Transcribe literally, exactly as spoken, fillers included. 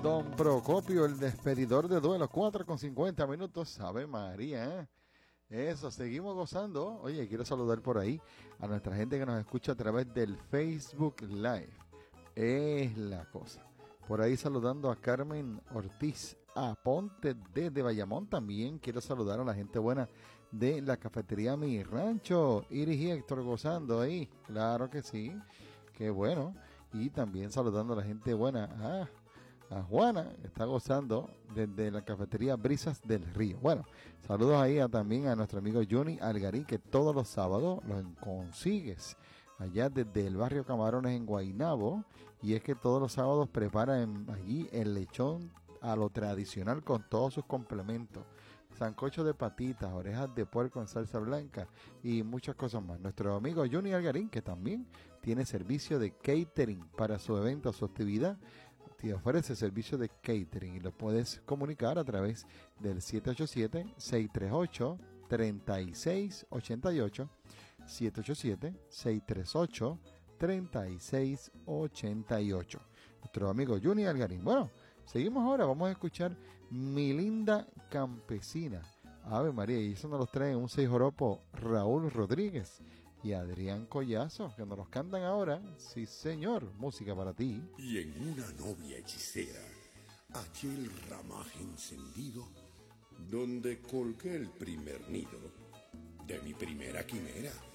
Don Procopio, el despedidor de duelo, cuatro con cincuenta minutos. Ave María, ¿eh? Eso, seguimos gozando. Oye, quiero saludar por ahí a nuestra gente que nos escucha a través del Facebook Live. Es la cosa. Por ahí saludando a Carmen Ortiz Aponte desde Bayamón. También quiero saludar a la gente buena de la cafetería Mi Rancho. Iris y Héctor gozando ahí. Claro que sí. Qué bueno. Y también saludando a la gente buena. Ah, a Juana, que está gozando desde la cafetería Brisas del Río. Bueno, saludos ahí a, también a nuestro amigo Johnny Algarín, que todos los sábados los consigues allá desde el barrio Camarones en Guaynabo, y es que todos los sábados preparan allí el lechón a lo tradicional con todos sus complementos. Sancocho de patitas, orejas de puerco en salsa blanca y muchas cosas más. Nuestro amigo Johnny Algarín, que también tiene servicio de catering para su evento, su actividad, te ofrece servicio de catering y lo puedes comunicar a través del siete ocho siete, seis tres ocho, tres seis ocho ocho, siete ocho siete, seis tres ocho, tres seis ocho ocho. Nuestro amigo Johnny Algarín. Bueno, seguimos ahora, vamos a escuchar Mi Linda Campesina. Ave María, y eso nos los trae un seis joropo Raúl Rodríguez y Adrián Collazo, que nos los cantan ahora. Sí, señor, música para ti. Y en una novia hechicera, hallé el ramaje encendido, donde colgué el primer nido de mi primera quimera.